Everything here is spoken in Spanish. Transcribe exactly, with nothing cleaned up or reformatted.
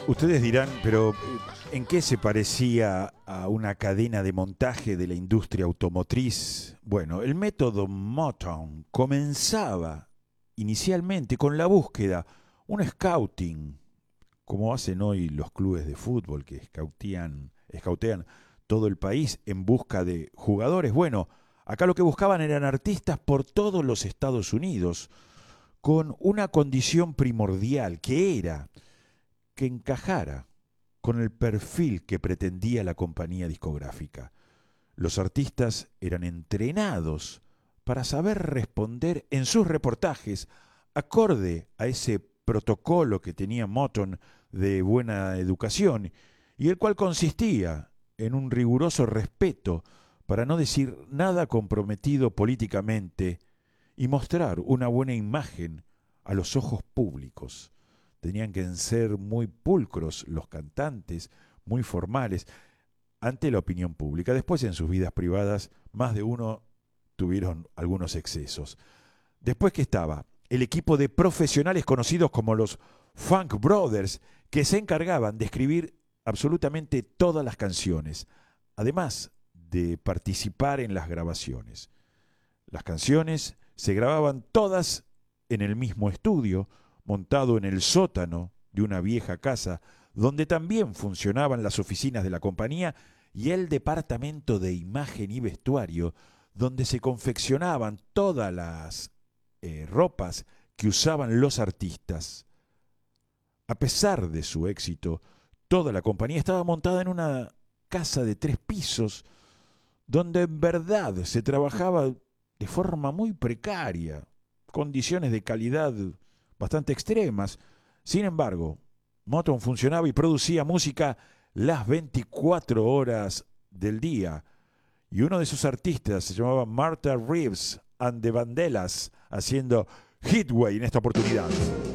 Ustedes dirán, pero eh, ¿en qué se parecía a una cadena de montaje de la industria automotriz? Bueno, el método Motown comenzaba inicialmente con la búsqueda, un scouting, como hacen hoy los clubes de fútbol que scoutean, scoutean todo el país en busca de jugadores. Bueno, acá lo que buscaban eran artistas por todos los Estados Unidos, con una condición primordial que era que encajara con el perfil que pretendía la compañía discográfica. Los artistas eran entrenados para saber responder en sus reportajes acorde a ese protocolo que tenía Motown de buena educación y el cual consistía en un riguroso respeto para no decir nada comprometido políticamente y mostrar una buena imagen a los ojos públicos. Tenían que ser muy pulcros los cantantes, muy formales, ante la opinión pública. Después, en sus vidas privadas, más de uno tuvieron algunos excesos. Después que estaba el equipo de profesionales conocidos como los Funk Brothers, que se encargaban de escribir absolutamente todas las canciones, además de participar en las grabaciones. Las canciones se grababan todas en el mismo estudio, montado en el sótano de una vieja casa, donde también funcionaban las oficinas de la compañía y el departamento de imagen y vestuario, donde se confeccionaban todas las eh, ropas que usaban los artistas. A pesar de su éxito, toda la compañía estaba montada en una casa de tres pisos, donde en verdad se trabajaba de forma muy precaria, condiciones de calidad bastante extremas. Sin embargo, Motown funcionaba y producía música las veinticuatro horas del día. Y uno de sus artistas se llamaba Martha Reeves and the Vandellas, haciendo Heatwave en esta oportunidad.